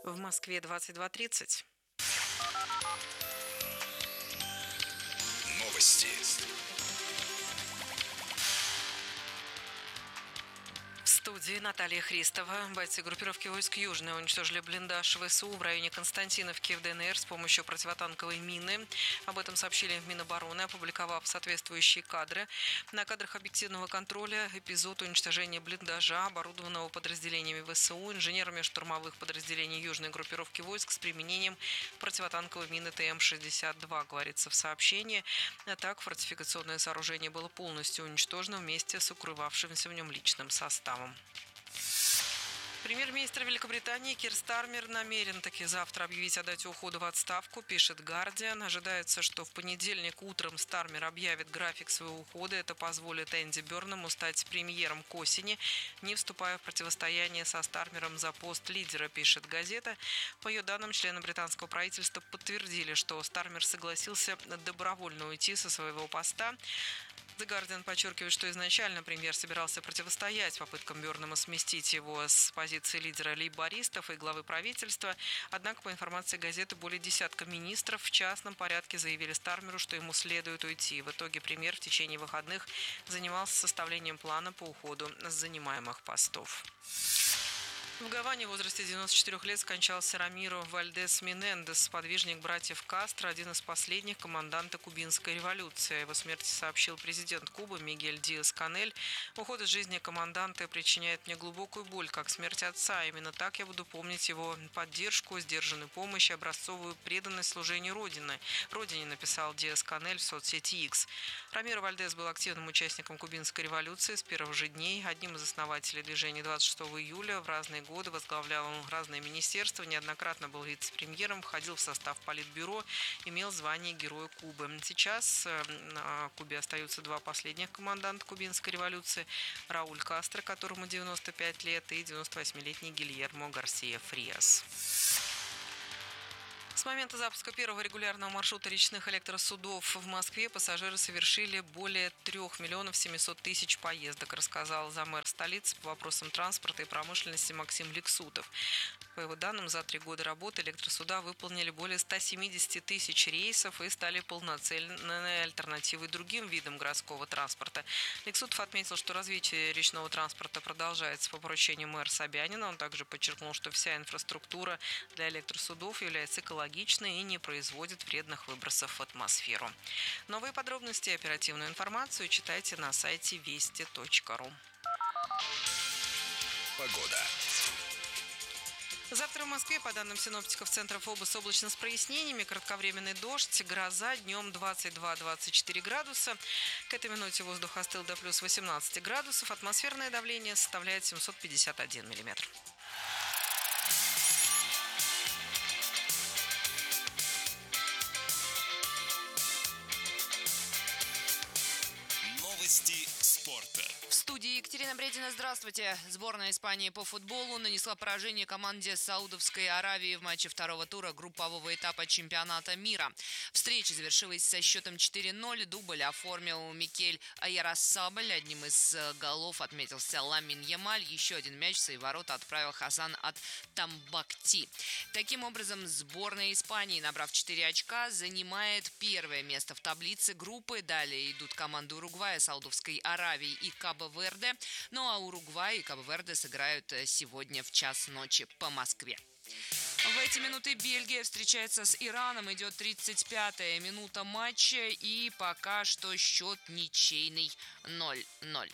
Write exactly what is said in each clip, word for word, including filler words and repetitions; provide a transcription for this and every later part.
В Москве двадцать два тридцать. Новости. В студии Наталья Христова. Бойцы группировки войск Южной уничтожили блиндаж ВСУ в районе Константиновки в ДНР с помощью противотанковой мины. Об этом сообщили в Минобороны, опубликовав соответствующие кадры. На кадрах объективного контроля эпизод уничтожения блиндажа, оборудованного подразделениями ВСУ, инженерами штурмовых подразделений Южной группировки войск с применением противотанковой мины Т М шестьдесят два, говорится в сообщении. А так, фортификационное сооружение было полностью уничтожено вместе с укрывавшимся в нем личным составом. Премьер-министр Великобритании Кир Стармер намерен таки завтра объявить о дате ухода в отставку, пишет «Гардиан». Ожидается, что в понедельник утром Стармер объявит график своего ухода. Это позволит Энди Бернаму стать премьером к осени, не вступая в противостояние со Стармером за пост лидера, пишет газета. По ее данным, члены британского правительства подтвердили, что Стармер согласился добровольно уйти со своего поста. The Guardian подчеркивает, что изначально премьер собирался противостоять попыткам Бернама сместить его с позиции лидера лейбористов и главы правительства. Однако, по информации газеты, более десятка министров в частном порядке заявили Стармеру, что ему следует уйти. В итоге премьер в течение выходных занимался составлением плана по уходу с занимаемых постов. В Гаване в возрасте девяноста четырёх лет скончался Рамиро Вальдес Менендес, сподвижник братьев Кастро, один из последних команданта кубинской революции. О его смерти сообщил президент Кубы Мигель Диас-Канель. Уход из жизни команданта причиняет мне глубокую боль, как смерть отца. Именно так я буду помнить его поддержку, сдержанную помощь и образцовую преданность служению Родины. Родине, написал Диас-Канель в соцсети X. Рамиро Вальдес был активным участником кубинской революции с первых же дней, одним из основателей движения двадцать шестого июля. В разные годы возглавлял он разные министерства, неоднократно был вице-премьером, входил в состав политбюро, имел звание Героя Кубы. Сейчас на Кубе остаются два последних команданта кубинской революции: Рауль Кастро, которому девяносто пять лет, и девяносто восьмилетний Гильермо Гарсия Фриас. С момента запуска первого регулярного маршрута речных электросудов в Москве пассажиры совершили более трёх миллионов семисот тысяч поездок, рассказал заммэра столицы по вопросам транспорта и промышленности Максим Ликсутов. По его данным, за три года работы электросуда выполнили более ста семидесяти тысяч рейсов и стали полноценной альтернативой другим видам городского транспорта. Ликсутов отметил, что развитие речного транспорта продолжается по поручению мэра Собянина. Он также подчеркнул, что вся инфраструктура для электросудов является экологичной и не производит вредных выбросов в атмосферу. Новые подробности и оперативную информацию читайте на сайте вести точка ру. Погода. Завтра в Москве, по данным синоптиков Центра ФОБОС, облачно с прояснениями, кратковременный дождь, гроза, днем двадцать два - двадцать четыре градуса. К этой минуте воздух остыл до плюс восемнадцати градусов, атмосферное давление составляет семьсот пятьдесят один миллиметр. Новости спорта. В студии Екатерина Бредина. Здравствуйте. Сборная Испании по футболу нанесла поражение команде Саудовской Аравии в матче второго тура группового этапа чемпионата мира. Встреча завершилась со счетом четыре ноль. Дубль оформил Микель Айяросабаль. Одним из голов отметился Ламин Ямаль. Еще один мяч в свои ворота отправил Хасан от Тамбакти. Таким образом, сборная Испании, набрав четыре очка, занимает первое место в таблице группы. Далее идут команды Уругвая, Саудовской Аравии и Кабо-Верде. Ну а Уругвай и Кабо-Верде сыграют сегодня в час ночи по Москве. В эти минуты Бельгия встречается с Ираном. Идет тридцать пятая минута матча, и пока что счет ничейный ноль ноль.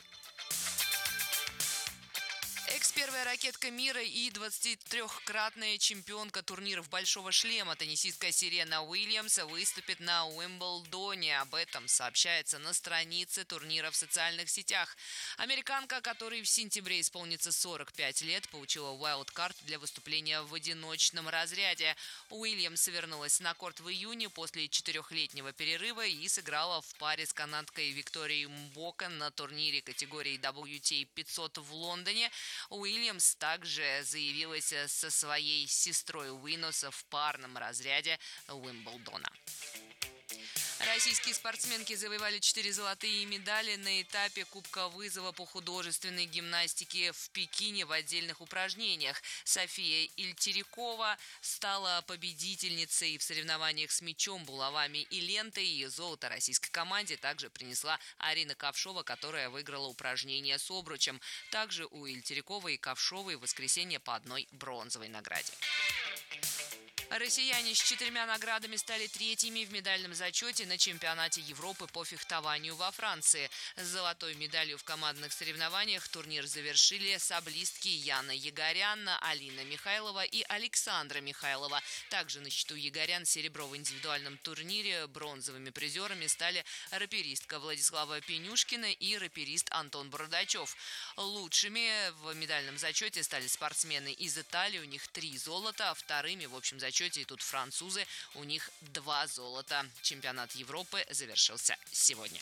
Экс-первая ракетка мира и двадцатитрёхкратная чемпионка турниров «Большого шлема» теннисистка Серена Уильямс выступит на Уимблдоне. Об этом сообщается на странице турнира в социальных сетях. Американка, которой в сентябре исполнится сорок пять лет, получила уайлдкарт для выступления в одиночном разряде. Уильямс вернулась на корт в июне после четырехлетнего перерыва и сыграла в паре с канадкой Викторией Мбока на турнире категории дабл ю ти эй пятьсот в Лондоне. Уильямс также заявилась со своей сестрой Уинос в парном разряде Уимблдона. Российские спортсменки завоевали четыре золотые медали на этапе Кубка вызова по художественной гимнастике в Пекине в отдельных упражнениях. София Ильтерикова стала победительницей в соревнованиях с мячом, булавами и лентой. И золото российской команде также принесла Арина Ковшова, которая выиграла упражнение с обручем. Также у Ильтериковой и Ковшовой в воскресенье по одной бронзовой награде. Россияне с четырьмя наградами стали третьими в медальном зачете на чемпионате Европы по фехтованию во Франции. С золотой медалью в командных соревнованиях турнир завершили саблистки Яна Егорян, Алина Михайлова и Александра Михайлова. Также на счету егорян серебро в индивидуальном турнире. Бронзовыми призерами стали раперистка Владислава Пенюшкина и раперист Антон Бородачев. Лучшими в медальном зачете стали спортсмены из Италии, у них три золота, а вторыми в общем зачете и тут французы, у них два золота. Чемпионат Европы завершился сегодня.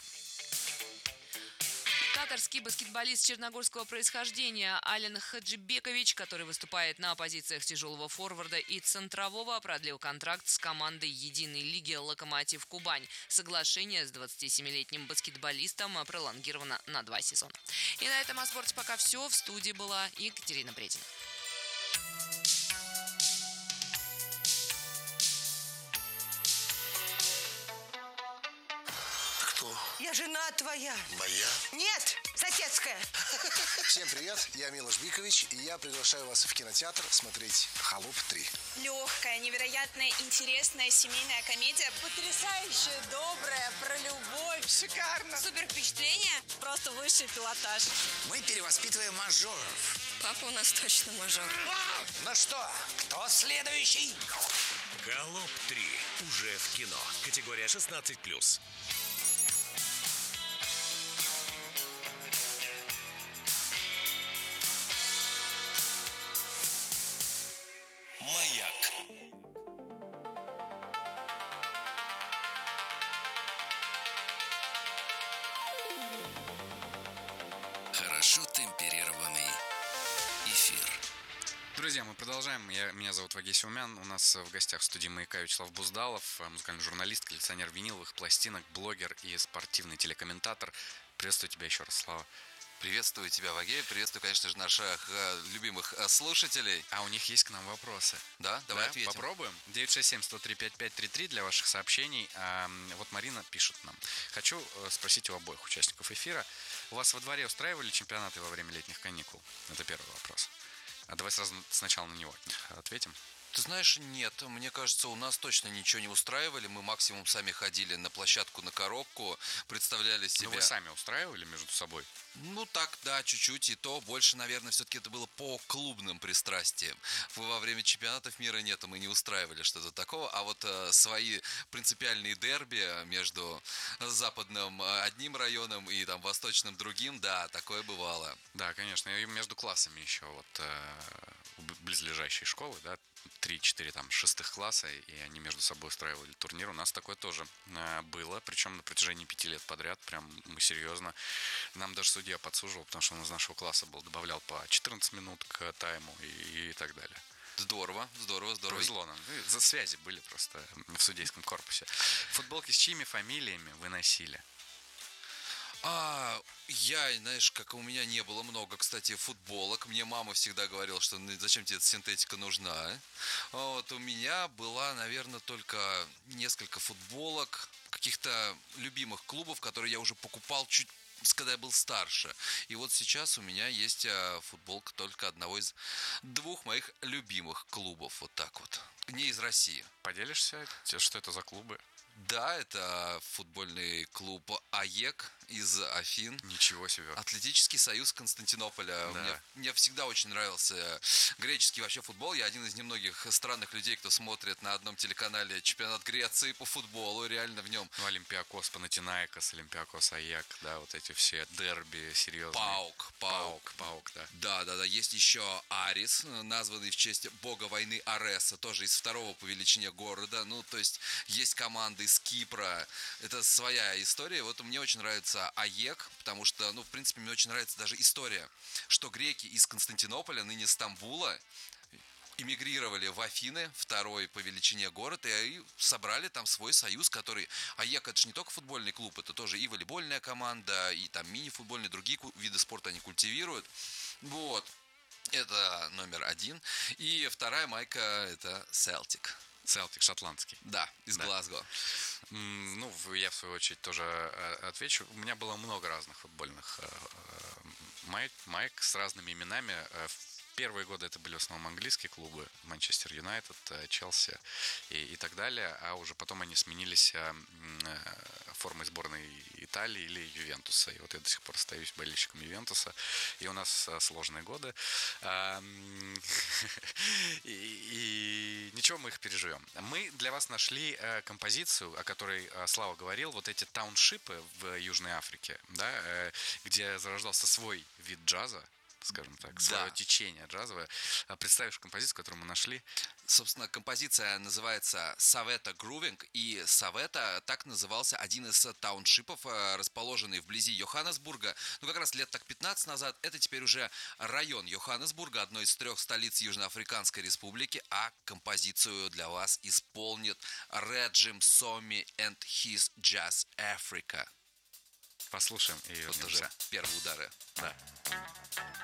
Катарский баскетболист черногорского происхождения Ален Хаджибекович, который выступает на позициях тяжелого форварда и центрового, продлил контракт с командой единой лиги «Локомотив Кубань». Соглашение с двадцатисемилетним баскетболистом пролонгировано на два сезона. И на этом о спорте пока все. В студии была Екатерина Бредина. Я жена твоя. Моя? Нет, соседская. Всем привет, я Милош Бикович, и я приглашаю вас в кинотеатр смотреть «Холоп три». Легкая, невероятная, интересная семейная комедия. Потрясающая, добрая, про любовь, шикарно. Супер впечатление, просто высший пилотаж. Мы перевоспитываем мажоров. Папа у нас точно мажор. Ну что, кто следующий? «Холоп три» уже в кино. Категория шестнадцать плюс. Маяк. Хорошо темперированный эфир. Друзья, мы продолжаем. Я, меня зовут Вагеся Умян. У нас в гостях в студии «Маяка» Вячеслав Буздалов, музыкальный журналист, коллекционер виниловых пластинок, блогер и спортивный телекомментатор. Приветствую тебя еще раз, Слава. Приветствую тебя, Вагей. Приветствую, конечно же, наших э, любимых э, слушателей. А у них есть к нам вопросы. Да? Давай да? ответим. Попробуем. девять шесть семь сто три пять пять три три для ваших сообщений. А, вот Марина пишет нам. Хочу э, спросить у обоих участников эфира. У вас во дворе устраивали чемпионаты во время летних каникул? Это первый вопрос. А давай сразу сначала на него ответим. Ты знаешь, нет, мне кажется, у нас точно ничего не устраивали. Мы максимум сами ходили на площадку, на коробку, представляли себя... Но вы сами устраивали между собой? Ну так, да, чуть-чуть. И то больше, наверное, все-таки это было по клубным пристрастиям. Во время чемпионатов мира нет, мы не устраивали что-то такого. А вот э, свои принципиальные дерби между западным одним районом и там восточным другим, да, такое бывало. Да, конечно. И между классами еще вот э, близлежащие школы, да, три-четыре там шестых класса, и они между собой устраивали турнир. У нас такое тоже э, было, причем на протяжении пяти лет подряд, прям мы серьезно. Нам даже судья подсуживал, потому что он из нашего класса был, добавлял по четырнадцать минут к тайму и, и так далее. Здорово, здорово, здорово. Повезло нам. И за связи были просто в судейском корпусе. Футболки с чьими фамилиями вы носили? А, я, знаешь, как у меня не было много, кстати, футболок. Мне мама всегда говорила, что ну, зачем тебе эта синтетика нужна. Вот у меня была, наверное, только несколько футболок каких-то любимых клубов, которые я уже покупал чуть когда я был старше. И вот сейчас у меня есть футболка только одного из двух моих любимых клубов. Вот так вот. Не из России. Поделишься, что это за клубы? Да, это футбольный клуб АЕК из Афин. Ничего себе. Атлетический союз Константинополя. Да. Мне, мне всегда очень нравился греческий вообще футбол. Я один из немногих странных людей, кто смотрит на одном телеканале чемпионат Греции по футболу. Реально в нем. Ну, Олимпиакос, Панатинаикос, Олимпиакос, АЕК, да, вот эти все дерби серьезные. Паук, Паук, Паук, да. Да, да, да. Есть еще Арис, названный в честь бога войны Ареса, тоже из второго по величине города. Ну, то есть есть команды из Кипра. Это своя история. Вот мне очень нравится АЕК, потому что, ну, в принципе, мне очень нравится даже история, что греки из Константинополя, ныне Стамбула, эмигрировали в Афины, второй по величине город, и собрали там свой союз, который... АЕК — это же не только футбольный клуб, это тоже и волейбольная команда, и там мини-футбольные, другие виды спорта они культивируют. Вот. Это номер один. И вторая майка — это Celtic. Celtic, шотландский. Да, из да. Глазго. Ну, я в свою очередь тоже отвечу. У меня было много разных футбольных майк, майк с разными именами. В первые годы это были в основном английские клубы, Манчестер Юнайтед, Челси и, и так далее, а уже потом они сменились формой сборной Италии или Ювентуса. И вот я до сих пор остаюсь болельщиком Ювентуса, и у нас сложные годы. И, и ничего, мы их переживем. Мы для вас нашли композицию, о которой Слава говорил, вот эти тауншипы в Южной Африке, да, где зарождался свой вид джаза, скажем так, свое да. течение джазовое. Представишь композицию, которую мы нашли? Собственно, композиция называется «Савета Грувинг», и Савета так назывался один из тауншипов, расположенный вблизи Йоханнесбурга. Ну, как раз лет так пятнадцать назад. Это теперь уже район Йоханнесбурга, одной из трех столиц Южноафриканской республики, а композицию для вас исполнит Реджим Соми and his Jazz Africa. Послушаем и вот уже первые удары. Да.